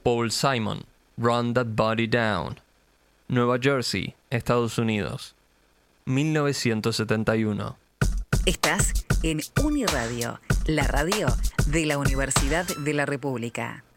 Paul Simon, Run That Body Down. Nueva Jersey, Estados Unidos. 1971. Estás en Uniradio, la radio de la Universidad de la República.